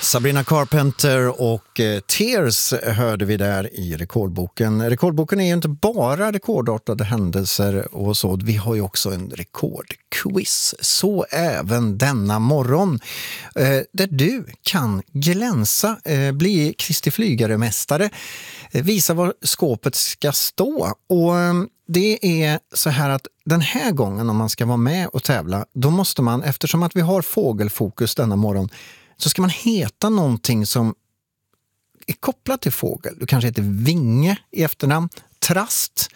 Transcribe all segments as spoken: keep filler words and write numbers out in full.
Sabrina Carpenter och eh, Tears hörde vi där i rekordboken. Rekordboken är ju inte bara rekordartade händelser och så. Vi har ju också en rekordquiz. Så även denna morgon. Eh, där du kan glänsa, eh, bli Kristi Flygare-mästare. Eh, visa var skåpet ska stå. Och eh, det är så här att den här gången om man ska vara med och tävla, då måste man, eftersom att vi har fågelfokus denna morgon, så ska man heta någonting som är kopplat till fågel. Du kanske heter Vinge i efternamn, Trast,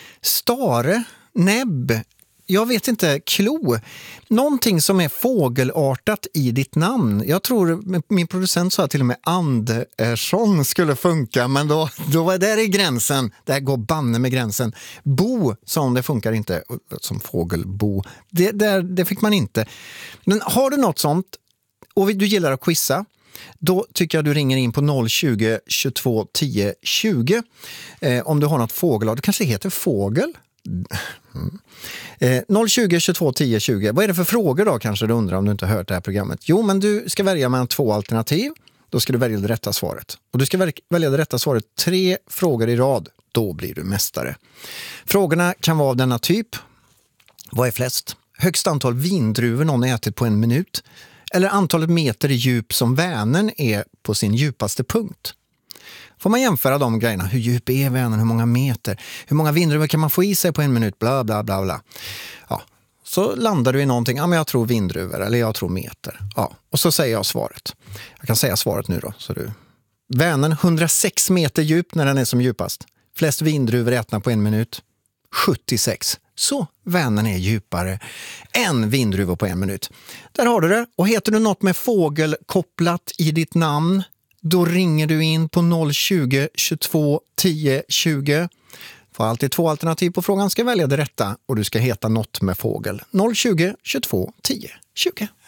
Stare, Näbb, jag vet inte, Klo. Någonting som är fågelartat i ditt namn. Jag tror, min producent sa till och med Andersson skulle funka, men då, då var det där i gränsen. Där går banne med gränsen. Bo, som det funkar inte, som fågelbo. Det, där, det fick man inte. Men har du något sånt, och du gillar att quizza, då tycker jag du ringer in på noll tjugo, tjugotvå, tio, tjugo. Eh, om du har något fågelart, det kanske heter fågel. Mm. Eh, noll tjugo, tjugotvå, tio, tjugo. Vad är det för frågor då, kanske du undrar om du inte har hört det här programmet? Jo, men du ska välja mellan två alternativ. Då ska du välja det rätta svaret. Och du ska väl- välja det rätta svaret tre frågor i rad. Då blir du mästare. Frågorna kan vara av denna typ. Vad är flest? Högst antal vindruvor någon ätit på en minut? Eller antalet meter i djup som Vänern är på sin djupaste punkt. Får man jämföra de grejerna. Hur djup är Vänern? Hur många meter? Hur många vindruvor kan man få i sig på en minut? Bla bla bla bla. Ja, så landar du i någonting. Ja, men jag tror vindruvor eller jag tror meter. Ja, och så säger jag svaret. Jag kan säga svaret nu då. Så du. Vänern hundrasex meter djup när den är som djupast. Flest vindruvor ätna på en minut. sjuttiosex. Så Vänern är djupare än vindruvor på en minut. Där har du det. Och heter du något med fågel kopplat i ditt namn, då ringer du in på noll tjugo, tjugotvå, tio, tjugo. Får alltid två alternativ på frågan, ska välja det rätta och du ska heta något med fågel. noll tjugo, tjugotvå, tio, tjugo.